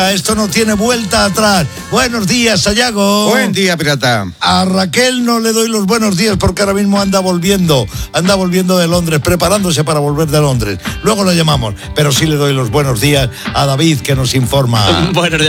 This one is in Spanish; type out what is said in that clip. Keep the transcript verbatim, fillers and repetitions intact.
Esto no tiene vuelta atrás. Buenos días, Sayago. Buen día, pirata. A Raquel no le doy los buenos días porque ahora mismo anda volviendo. Anda volviendo de Londres, preparándose para volver de Londres. Luego lo llamamos, pero sí le doy los buenos días a David, que nos informa. Buenos días.